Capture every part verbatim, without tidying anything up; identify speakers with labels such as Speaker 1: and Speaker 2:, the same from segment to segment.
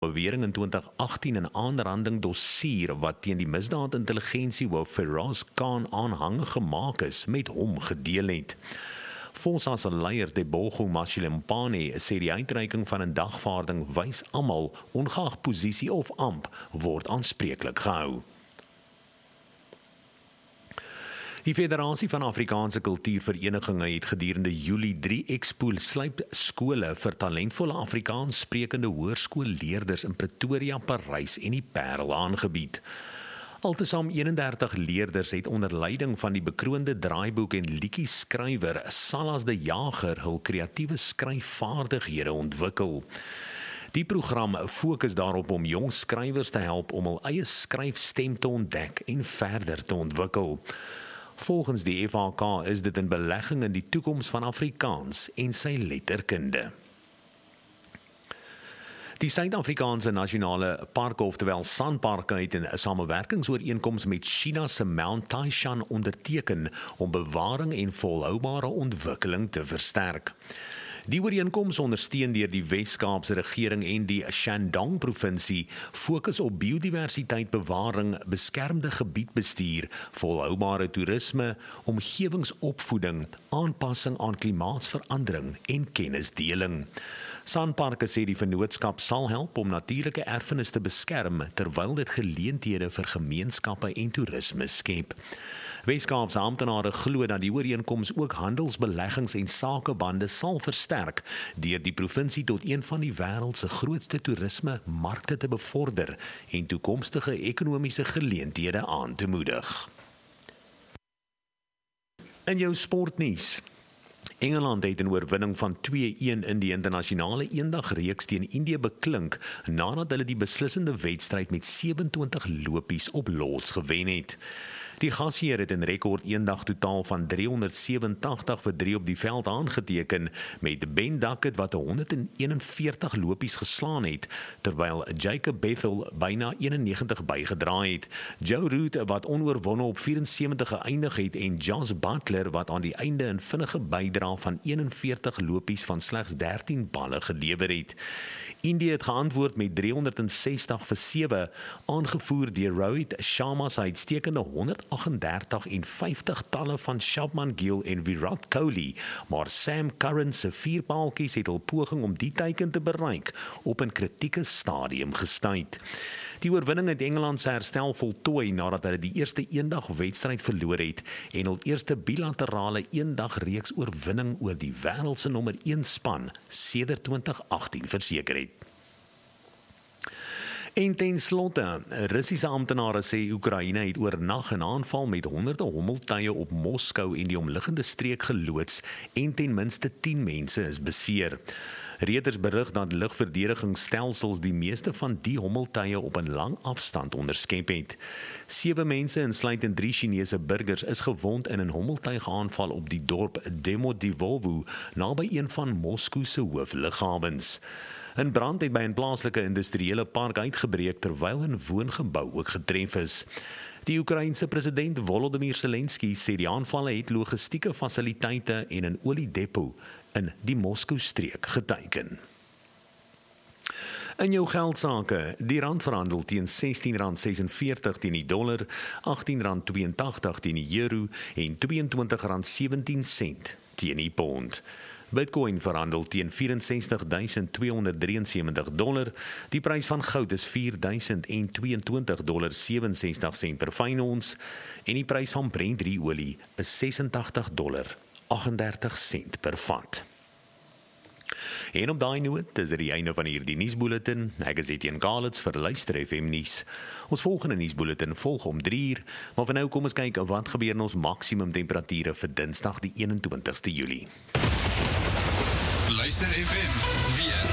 Speaker 1: bewering in twintig agtien 'n aanranding dossier wat teen die misdaadintelligensiehoof Feroz Khan aanhang gemaak is, met hom gedeel het. Fossa se leier Tebogo Mashilempane sê die uitreiking van 'n dagvaarding wys almal, ongeag posisie of amp, word aanspreeklik gehou. Die Federasie van Afrikaanse Kultuurverenigings het gedurende Julie drie Expo sluip skole vir talentvolle Afrikaans sprekende hoërskoolleerders in Pretoria, Parys en die Parel aangebied. Altesaam eenendertig leerders het onder leiding van die bekroonde draaiboek en liedjieskrywer Salas de Jager hul kreatiewe skryfvaardighede ontwikkel. Die program fokus daarop om jong skrywers te help om hul eie skryfstem te ontdek en verder te ontwikkel. Volgens die F H K is dit 'n belegging in die toekoms van Afrikaans en sy letterkunde. Die Suid-Afrikaanse Nasionale Parke, oftewel SANParke, het 'n samewerkingsooreenkoms met China se Mount Taishan onderteken om bewaring en volhoubare ontwikkeling te versterk. Die ooreenkoms, ondersteun deur die Wes-Kaapse regering en die Shandong-provinsie, fokus op biodiversiteitbewaring, beskermde gebiedbestuur, volhoubare toerisme, omgewingsopvoeding, aanpassing aan klimaatsverandering en kennisdeling. SANParke sê die vennootskap sal help om natuurlike erfenis te beskerm, terwyl dit geleenthede vir gemeenskappe en toerisme skep. Wes-Kaapse amptenare glo dat die ooreenkoms ook handelsbeleggings en sakebande sal versterk, deur die provinsie tot een van die wêreld se grootste toerisme-markte te bevorder en toekomstige ekonomiese geleenthede aan te moedig. In jou sportnuus. Engeland het 'n oorwinning van twee-een in die internasionale eendagreeks teen Indië beklink, nadat hulle die beslissende wedstryd met sewentwintig lopies op Lords gewen het. Die gasheer het 'n rekord eendag totaal van driehonderdsewenentagtig vir drie op die veld aangeteken, met Ben Duckett wat honderdeenenveertig lopies geslaan het, terwyl Jacob Bethel byna eenennegentig bygedra het. Joe Root wat onoorwonne op vierensewentig geëindig het en Josh Butler wat aan die einde 'n vinnige bydra van eenenveertig lopies van slegs dertien balle gelewer het. Indië het geantwoord met driehonderdsestig vir sewe, aangevoer deur Rohit Sharma se uitstekende honderdagtendertig en vyftig talle van Shubman Gill en Virat Kohli, maar Sam Curran se vier paaltjies het hul poging om die teiken te bereik op 'n kritieke stadium gestuit. Die oorwinning het Engeland se herstel voltooi nadat hulle die eerste eendagwedstryd verloor het en hul eerste bilaterale eendagreeks oorwinning oor die wêreld se nommer een span sedert twintig agtien verseker het. En ten slotte, Russiese amptenare sê Oekraïne het oornag 'n aanval met honderde hommeltuie op Moskou en die omliggende streek geloods en ten minste tien mense is beseer. Reuters berig dat lugverdedigingsstelsels die meeste van die hommeltuie op 'n lang afstand onderskep het. Sewe mense, insluitend drie Chinese burgers, is gewond in 'n hommeltuigaanval op die dorp Demodivovo, naby een van Moskou se hooflughawens. 'n Brand het by 'n plaaslike industriële park uitgebreek terwyl 'n woongebou ook getref is. Die Oekraïense president Volodymyr Zelensky sê die aanvalle het logistieke fasiliteite en 'n oliedepot in die Moskou-streek geteiken. In jou geldsaake, die rand verhandel teen sestien rand sesenveertig teen die dollar, agttien rand tweeëntagtig teen die euro en tweeëntwintig rand sewentien sent teen die pond. Bitcoin verhandel teen vyf-en-sestig duisend tweehonderddrieënsewentig dollar. Die prys van goud is vier duisend tweeëntwintig dollar sewenses-tig sent per fyn ons en die prys van Brent drie olie is sesentagtig dollar agtendertig sent per vat. En op daai noot is dit die einde van hierdie nuusbulletin. Ek is Etienne Kalitz vir Luister F M nuus. Ons volgende nuusbulletin volg om drie uur, maar vir nou kom ons kyk wat gebeur in ons maksimum temperature vir Dinsdag die eenentwintigste Julie.
Speaker 2: Luister F M weer.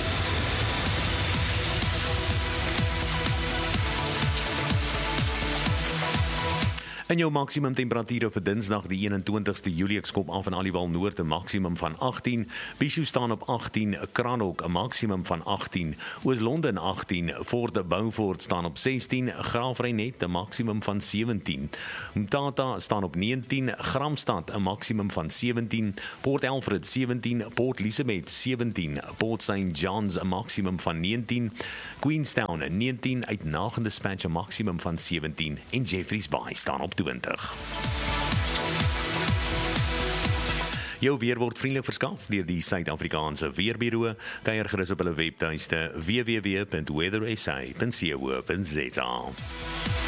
Speaker 1: In jou maksimum temperature vir Dinsdag die eenentwintigste Julie, ek skop af in Aliwal Noord 'n maksimum van agttien, Bishou staan op agttien, Kranhoek 'n maksimum van agttien, Oos-London agttien, Fort Beaufort staan op sestien, Graafrenet 'n maksimum van sewentien, Mthatha staan op negentien, Gramstad 'n maksimum van sewentien, Port Alfred sewentien, Port Elizabeth sewentien, Port Saint John's 'n maksimum van negentien, Queenstown negentien, Uitnagende Dispatch 'n maksimum van sewentien en Jeffreys Bay staan op twintig. Jou weer word vriendelik verskaf deur die Suid-Afrikaanse Weerbureau. Kyk gerus op hulle webtuiste w w w punt weather s a punt co punt za.